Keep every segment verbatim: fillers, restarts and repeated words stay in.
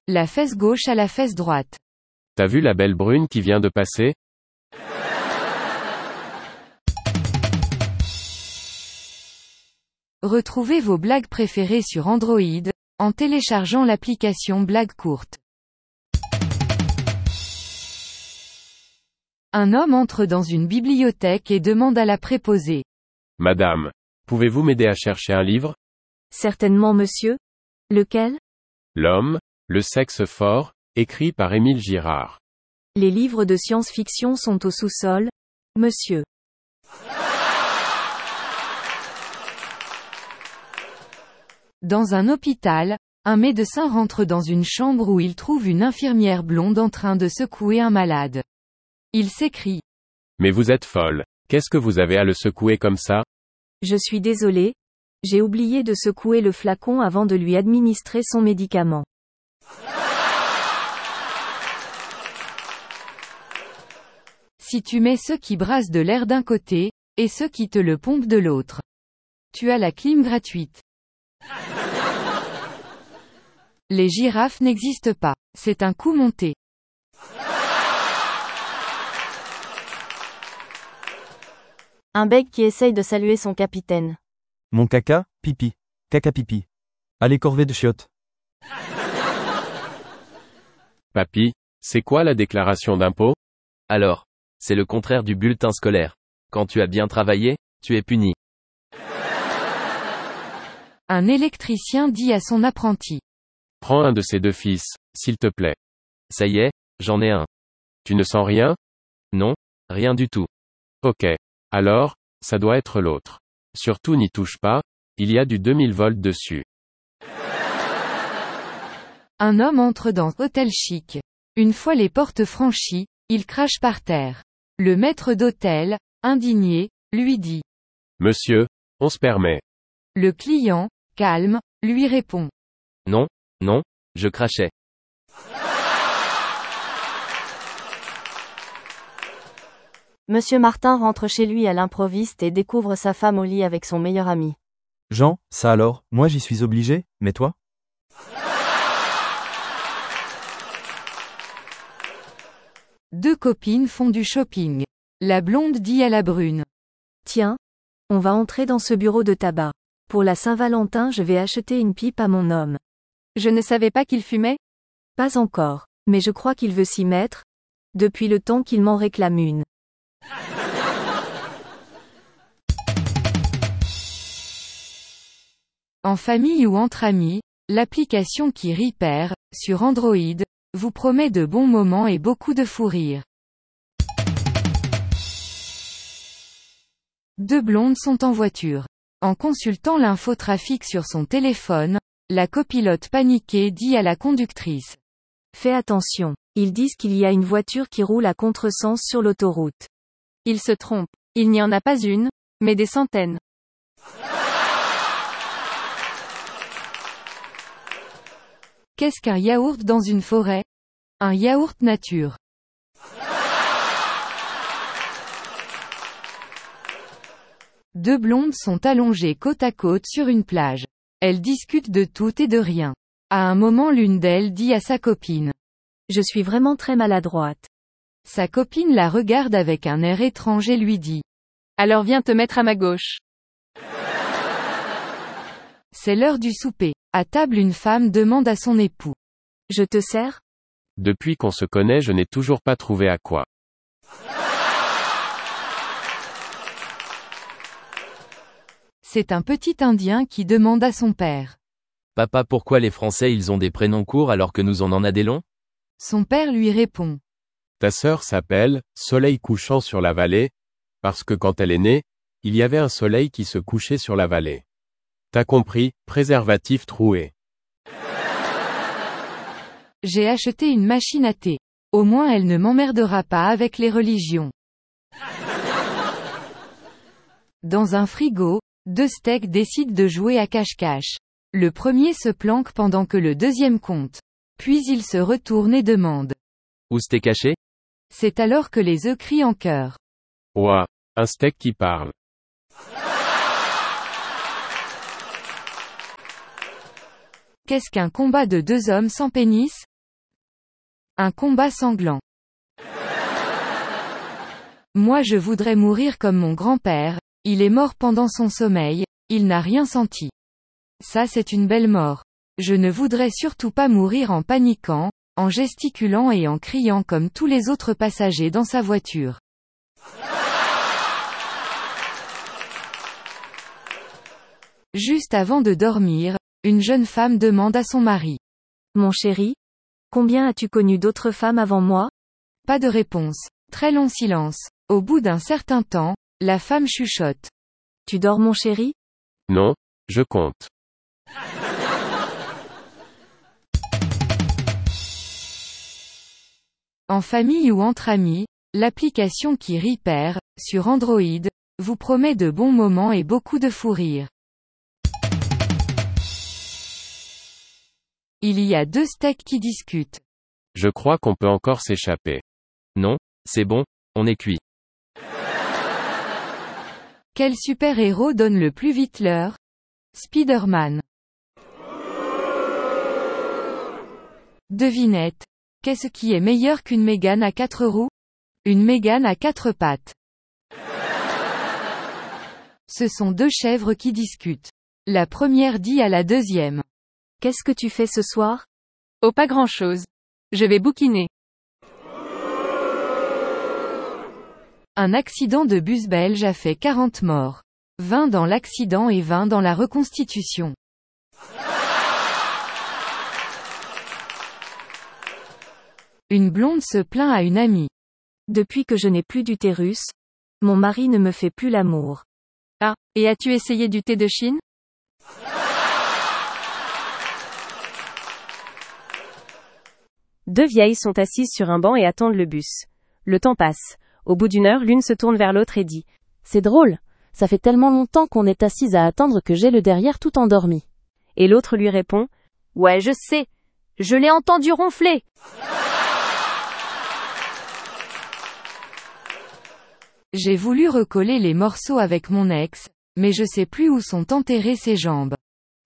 La fesse gauche à la fesse droite. T'as vu la belle brune qui vient de passer? Retrouvez vos blagues préférées sur Android, en téléchargeant l'application Blagues courtes. Un homme entre dans une bibliothèque et demande à la préposée. Madame, pouvez-vous m'aider à chercher un livre? Certainement monsieur. Lequel? L'homme, le sexe fort, écrit par Émile Girard. Les livres de science-fiction sont au sous-sol, monsieur. Dans un hôpital, un médecin rentre dans une chambre où il trouve une infirmière blonde en train de secouer un malade. Il s'écrie. Mais vous êtes folle. Qu'est-ce que vous avez à le secouer comme ça? Je suis désolé. J'ai oublié de secouer le flacon avant de lui administrer son médicament. Si tu mets ceux qui brassent de l'air d'un côté, et ceux qui te le pompent de l'autre, tu as la clim gratuite. Les girafes n'existent pas. C'est un coup monté. Un bec qui essaye de saluer son capitaine. Mon caca, pipi. Caca pipi. Allez corvée de chiottes. Papy, c'est quoi la déclaration d'impôt? Alors, c'est le contraire du bulletin scolaire. Quand tu as bien travaillé, tu es puni. Un électricien dit à son apprenti. Prends un de ces deux fils, s'il te plaît. Ça y est, j'en ai un. Tu ne sens rien? Non, rien du tout. Ok. Alors, ça doit être l'autre. Surtout n'y touche pas, il y a du deux mille volts dessus. Un homme entre dans hôtel chic. Une fois les portes franchies, il crache par terre. Le maître d'hôtel, indigné, lui dit. Monsieur, on se permet. Le client, calme, lui répond. Non, non, je crachais. Monsieur Martin rentre chez lui à l'improviste et découvre sa femme au lit avec son meilleur ami. Jean, ça alors, moi j'y suis obligé, mais toi? Deux copines font du shopping. La blonde dit à la brune. Tiens, on va entrer dans ce bureau de tabac. Pour la Saint-Valentin, je vais acheter une pipe à mon homme. Je ne savais pas qu'il fumait? Pas encore, mais je crois qu'il veut s'y mettre, depuis le temps qu'il m'en réclame une. En famille ou entre amis, l'application qui Repair, sur Android, vous promet de bons moments et beaucoup de fou rire. Deux blondes sont en voiture. En consultant l'infotrafic sur son téléphone, la copilote paniquée dit à la conductrice. Fais attention, ils disent qu'il y a une voiture qui roule à contresens sur l'autoroute. Ils se trompent. Il n'y en a pas une, mais des centaines. Qu'est-ce qu'un yaourt dans une forêt? Un yaourt nature. Deux blondes sont allongées côte à côte sur une plage. Elles discutent de tout et de rien. À un moment, l'une d'elles dit à sa copine. Je suis vraiment très maladroite. Sa copine la regarde avec un air étrange et lui dit. Alors viens te mettre à ma gauche. C'est l'heure du souper. À table, une femme demande à son époux. Je te sers? Depuis qu'on se connaît, je n'ai toujours pas trouvé à quoi. C'est un petit Indien qui demande à son père. Papa, pourquoi les Français ils ont des prénoms courts alors que nous on en a des longs? Son père lui répond. Ta sœur s'appelle Soleil couchant sur la vallée, parce que quand elle est née, il y avait un soleil qui se couchait sur la vallée. T'as compris, préservatif troué. J'ai acheté une machine à thé. Au moins elle ne m'emmerdera pas avec les religions. Dans un frigo, deux steaks décident de jouer à cache-cache. Le premier se planque pendant que le deuxième compte. Puis il se retourne et demande. Où c'était caché? C'est alors que les œufs crient en chœur. Ouah, un steak qui parle. Qu'est-ce qu'un combat de deux hommes sans pénis? Un combat sanglant. Moi je voudrais mourir comme mon grand-père, il est mort pendant son sommeil, il n'a rien senti. Ça c'est une belle mort. Je ne voudrais surtout pas mourir en paniquant, en gesticulant et en criant comme tous les autres passagers dans sa voiture. Juste avant de dormir, une jeune femme demande à son mari. Mon chéri? Combien as-tu connu d'autres femmes avant moi? Pas de réponse. Très long silence. Au bout d'un certain temps, la femme chuchote. Tu dors mon chéri? Non, je compte. En famille ou entre amis, l'application qui rit perd, sur Android, vous promet de bons moments et beaucoup de fou rire. Il y a deux steaks qui discutent. Je crois qu'on peut encore s'échapper. Non, c'est bon, on est cuit. Quel super-héros donne le plus vite l'heure? Spider-Man. Devinette. Qu'est-ce qui est meilleur qu'une Mégane à quatre roues? Une Mégane à quatre pattes. Ce sont deux chèvres qui discutent. La première dit à la deuxième. Qu'est-ce que tu fais ce soir? Oh pas grand-chose. Je vais bouquiner. Un accident de bus belge a fait quarante morts. vingt dans l'accident et vingt dans la reconstitution. Une blonde se plaint à une amie. Depuis que je n'ai plus d'utérus, mon mari ne me fait plus l'amour. Ah, et as-tu essayé du thé de Chine? Deux vieilles sont assises sur un banc et attendent le bus. Le temps passe. Au bout d'une heure, l'une se tourne vers l'autre et dit « C'est drôle, ça fait tellement longtemps qu'on est assise à attendre que j'ai le derrière tout endormi. » Et l'autre lui répond « Ouais, je sais, je l'ai entendu ronfler. » J'ai voulu recoller les morceaux avec mon ex, mais je sais plus où sont enterrées ses jambes.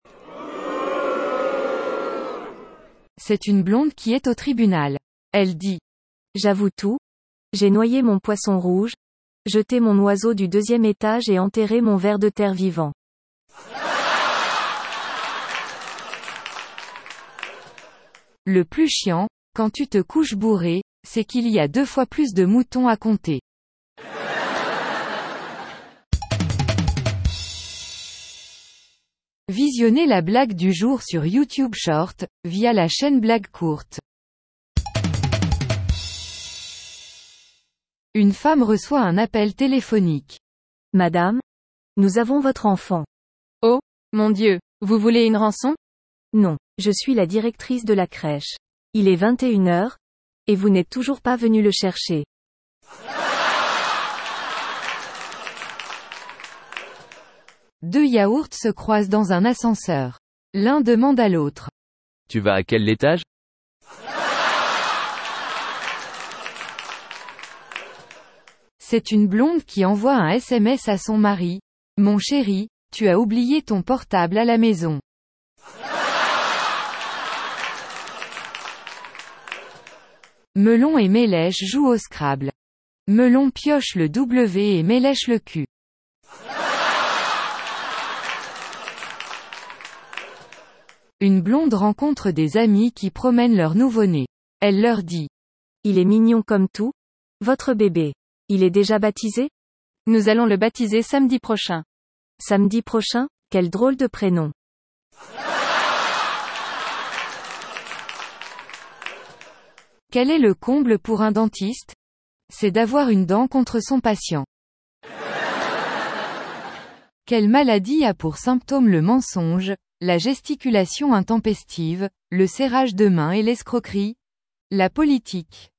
C'est une blonde qui est au tribunal. Elle dit. J'avoue tout. J'ai noyé mon poisson rouge, jeté mon oiseau du deuxième étage et enterré mon ver de terre vivant. Le plus chiant, quand tu te couches bourré, c'est qu'il y a deux fois plus de moutons à compter. Visionnez la blague du jour sur YouTube Short, via la chaîne Blague Courte. Une femme reçoit un appel téléphonique. Madame, nous avons votre enfant. Oh, mon Dieu, vous voulez une rançon? Non, je suis la directrice de la crèche. Il est vingt et une heures, et vous n'êtes toujours pas venu le chercher. Deux yaourts se croisent dans un ascenseur. L'un demande à l'autre. Tu vas à quel étage? C'est une blonde qui envoie un S M S à son mari. Mon chéri, tu as oublié ton portable à la maison. Melon et Mélèche jouent au Scrabble. Melon pioche le W et Mélèche le Q. Une blonde rencontre des amis qui promènent leur nouveau-né. Elle leur dit. Il est mignon comme tout. Votre bébé. Il est déjà baptisé? Nous allons le baptiser samedi prochain. Samedi prochain? Quel drôle de prénom. Quel est le comble pour un dentiste? C'est d'avoir une dent contre son patient. Quelle maladie a pour symptôme le mensonge, la gesticulation intempestive, le serrage de main et l'escroquerie? La politique.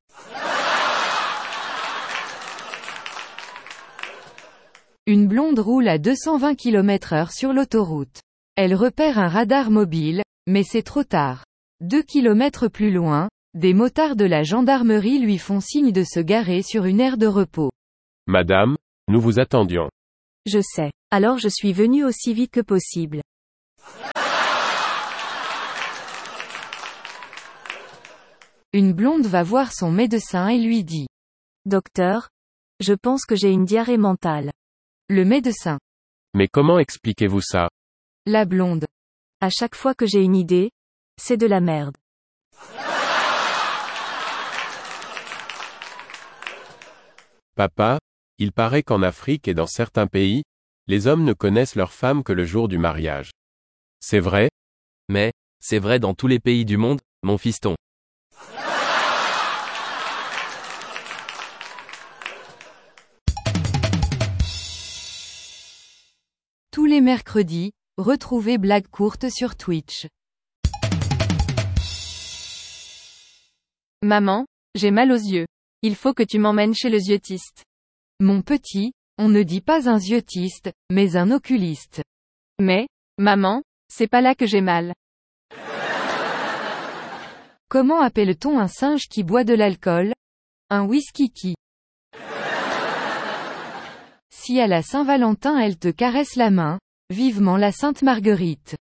Une blonde roule à deux cent vingt kilomètres heure sur l'autoroute. Elle repère un radar mobile, mais c'est trop tard. Deux kilomètres plus loin, des motards de la gendarmerie lui font signe de se garer sur une aire de repos. Madame, nous vous attendions. Je sais. Alors je suis venu aussi vite que possible. Une blonde va voir son médecin et lui dit. Docteur, je pense que j'ai une diarrhée mentale. Le médecin. Mais comment expliquez-vous ça? La blonde. À chaque fois que j'ai une idée, c'est de la merde. Papa, il paraît qu'en Afrique et dans certains pays, les hommes ne connaissent leurs femmes que le jour du mariage. C'est vrai? Mais, c'est vrai dans tous les pays du monde, mon fiston. Tous les mercredis, retrouvez Blague courte sur Twitch. Maman, j'ai mal aux yeux. Il faut que tu m'emmènes chez le yeux-tiste. Mon petit, on ne dit pas un yeux-tiste, mais un oculiste. Mais, maman, c'est pas là que j'ai mal. Comment appelle-t-on un singe qui boit de l'alcool? Un whisky-qui. Si à la Saint-Valentin elle te caresse la main, vivement la Sainte Marguerite.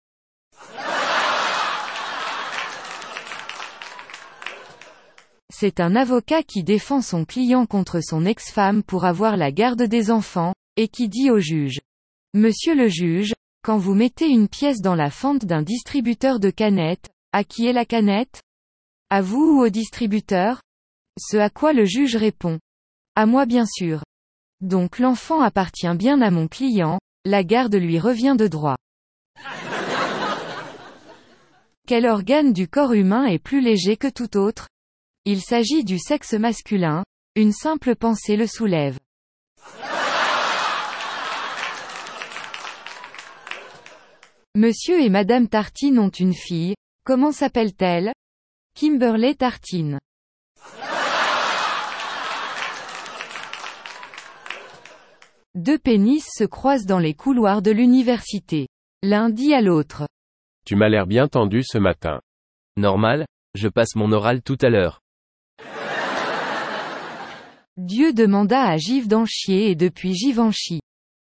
C'est un avocat qui défend son client contre son ex-femme pour avoir la garde des enfants, et qui dit au juge. Monsieur le juge, quand vous mettez une pièce dans la fente d'un distributeur de canettes, à qui est la canette? À vous ou au distributeur? Ce à quoi le juge répond. À moi bien sûr. Donc l'enfant appartient bien à mon client, la garde lui revient de droit. Quel organe du corps humain est plus léger que tout autre? Il s'agit du sexe masculin, une simple pensée le soulève. Monsieur et Madame Tartine ont une fille, comment s'appelle-t-elle? Kimberley Tartine. Deux pénis se croisent dans les couloirs de l'université. L'un dit à l'autre. Tu m'as l'air bien tendu ce matin. Normal, je passe mon oral tout à l'heure. Dieu demanda à Givenchy et depuis Givenchy.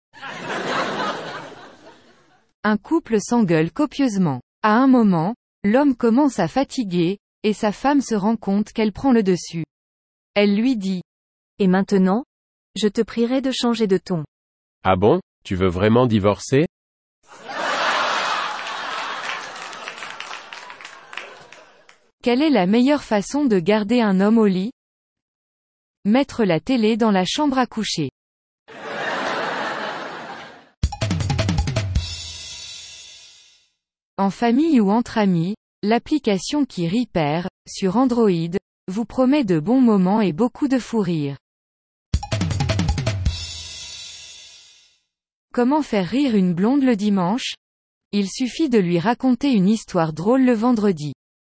Un couple s'engueule copieusement. À un moment, l'homme commence à fatiguer, et sa femme se rend compte qu'elle prend le dessus. Elle lui dit. Et maintenant? Je te prierai de changer de ton. Ah bon, tu veux vraiment divorcer? Quelle est la meilleure façon de garder un homme au lit? Mettre la télé dans la chambre à coucher. En famille ou entre amis, l'application qui Repair, sur Android, vous promet de bons moments et beaucoup de fou rire. Comment faire rire une blonde le dimanche? Il suffit de lui raconter une histoire drôle le vendredi.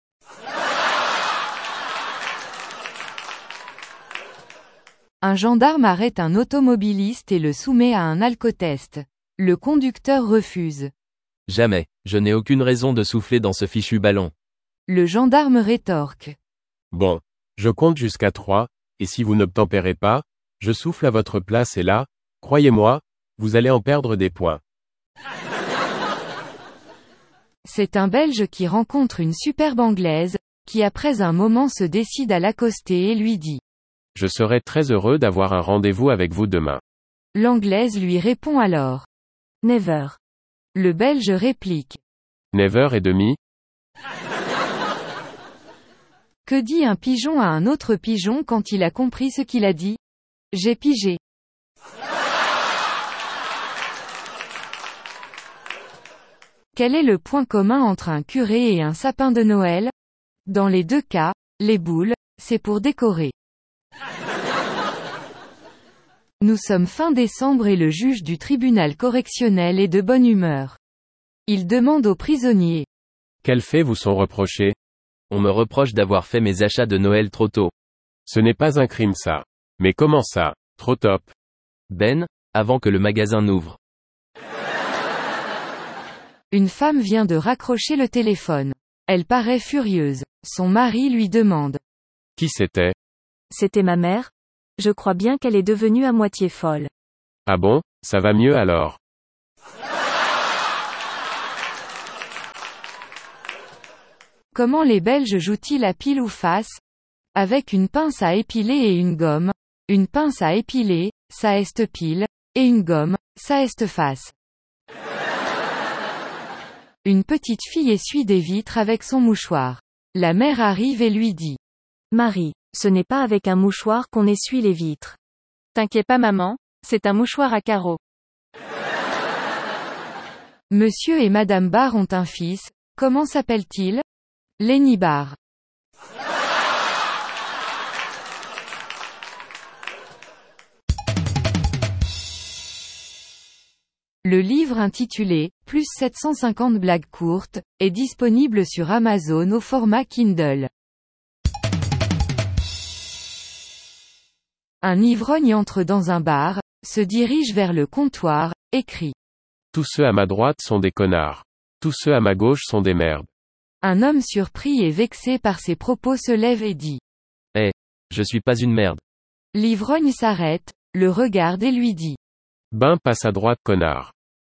Un gendarme arrête un automobiliste et le soumet à un alcotest. Le conducteur refuse. Jamais, je n'ai aucune raison de souffler dans ce fichu ballon. Le gendarme rétorque. Bon, je compte jusqu'à trois, et si vous n'obtempérez pas, je souffle à votre place et là, croyez-moi, vous allez en perdre des points. C'est un Belge qui rencontre une superbe Anglaise, qui après un moment se décide à l'accoster et lui dit. Je serai très heureux d'avoir un rendez-vous avec vous demain. L'Anglaise lui répond alors. Never. Le Belge réplique. Never et demi? Que dit un pigeon à un autre pigeon quand il a compris ce qu'il a dit? J'ai pigé. Quel est le point commun entre un curé et un sapin de Noël? Dans les deux cas, les boules, c'est pour décorer. Nous sommes fin décembre et le juge du tribunal correctionnel est de bonne humeur. Il demande aux prisonniers. Quels faits vous sont reprochés? On me reproche d'avoir fait mes achats de Noël trop tôt. Ce n'est pas un crime ça. Mais comment ça, trop top? Ben, avant que le magasin n'ouvre. Une femme vient de raccrocher le téléphone. Elle paraît furieuse. Son mari lui demande. Qui c'était? C'était ma mère? Je crois bien qu'elle est devenue à moitié folle. Ah bon, ça va mieux alors. Comment les Belges jouent-ils à pile ou face? Avec une pince à épiler et une gomme. Une pince à épiler, ça est pile, et une gomme, ça est face. Une petite fille essuie des vitres avec son mouchoir. La mère arrive et lui dit. Marie, ce n'est pas avec un mouchoir qu'on essuie les vitres. T'inquiète pas maman, c'est un mouchoir à carreaux. Monsieur et Madame Barr ont un fils, comment s'appelle-t-il? Lenny Barr. Le livre intitulé « Plus sept cent cinquante blagues courtes » est disponible sur Amazon au format Kindle. Un ivrogne entre dans un bar, se dirige vers le comptoir, et crie. Tous ceux à ma droite sont des connards. Tous ceux à ma gauche sont des merdes. Un homme surpris et vexé par ses propos se lève et dit. Eh, je suis pas une merde. L'ivrogne s'arrête, le regarde et lui dit. Ben passe à droite connard.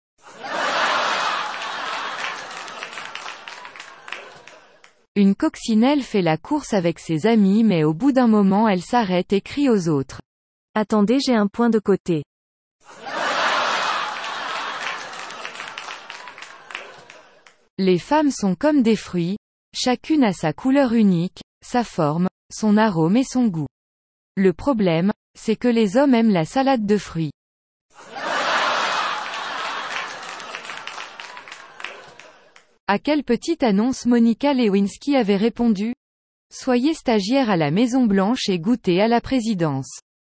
Une coccinelle fait la course avec ses amis mais au bout d'un moment elle s'arrête et crie aux autres. Attendez, j'ai un point de côté. Les femmes sont comme des fruits, chacune a sa couleur unique, sa forme, son arôme et son goût. Le problème, c'est que les hommes aiment la salade de fruits. À quelle petite annonce Monica Lewinsky avait répondu? Soyez stagiaire à la Maison Blanche et goûtez à la présidence.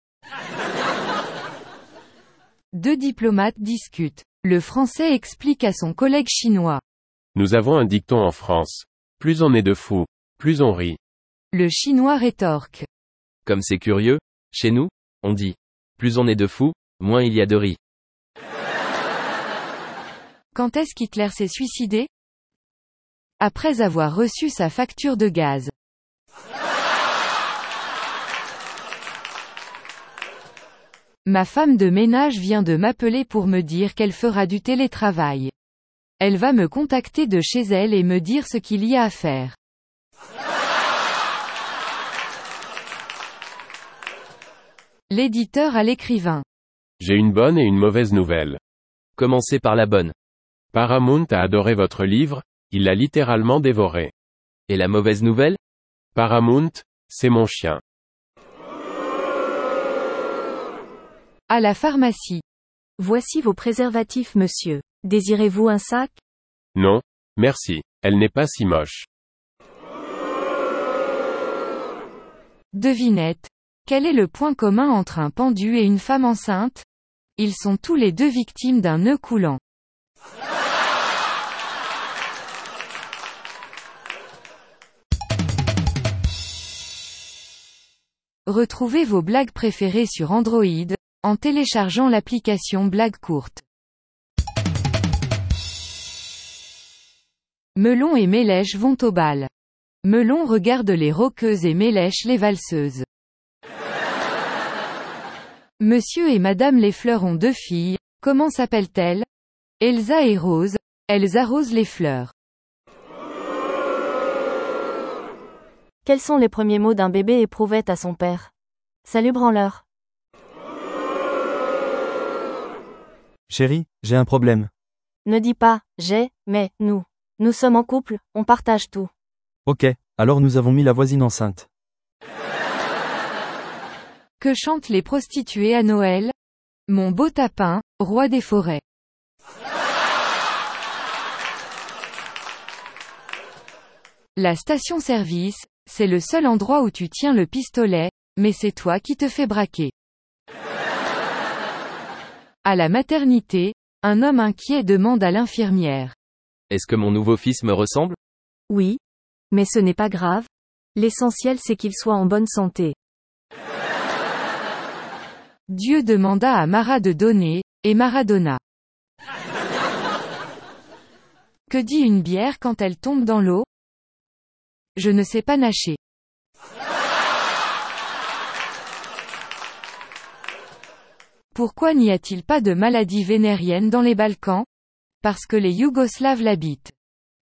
Deux diplomates discutent. Le Français explique à son collègue chinois. Nous avons un dicton en France. Plus on est de fous, plus on rit. Le Chinois rétorque. Comme c'est curieux, chez nous, on dit. Plus on est de fous, moins il y a de riz. Quand est-ce qu'Hitler s'est suicidé? Après avoir reçu sa facture de gaz. Ma femme de ménage vient de m'appeler pour me dire qu'elle fera du télétravail. Elle va me contacter de chez elle et me dire ce qu'il y a à faire. L'éditeur à l'écrivain. J'ai une bonne et une mauvaise nouvelle. Commencez par la bonne. Paramount a adoré votre livre, il l'a littéralement dévoré. Et la mauvaise nouvelle? Paramount, c'est mon chien. À la pharmacie. Voici vos préservatifs monsieur. Désirez-vous un sac? Non, merci, elle n'est pas si moche. Devinette. Quel est le point commun entre un pendu et une femme enceinte? Ils sont tous les deux victimes d'un nœud coulant. Retrouvez vos blagues préférées sur Android, en téléchargeant l'application Blagues courtes. Melon et Mélèche vont au bal. Melon regarde les rockeuses et Mélèche les valseuses. Monsieur et Madame les fleurs ont deux filles, comment s'appellent-elles? Elsa et Rose, elles arrosent les fleurs. Quels sont les premiers mots d'un bébé éprouvette à son père? Salut branleur. Chérie, j'ai un problème. Ne dis pas, j'ai, mais, nous. Nous sommes en couple, on partage tout. Ok, alors nous avons mis la voisine enceinte. Que chantent les prostituées à Noël? Mon beau tapin, roi des forêts. La station-service, c'est le seul endroit où tu tiens le pistolet, mais c'est toi qui te fais braquer. À la maternité, un homme inquiet demande à l'infirmière. Est-ce que mon nouveau fils me ressemble? Oui. Mais ce n'est pas grave. L'essentiel c'est qu'il soit en bonne santé. Dieu demanda à Mara de donner, et Mara donna. Que dit une bière quand elle tombe dans l'eau? Je ne sais pas nager. Pourquoi n'y a-t-il pas de maladie vénérienne dans les Balkans? Parce que les Yougoslaves l'habitent.